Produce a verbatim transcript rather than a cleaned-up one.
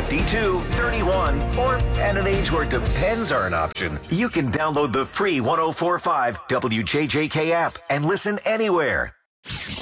fifty-two, thirty-one, or at an age where depends are an option, you can download the free one oh four point five W J J K app and listen anywhere.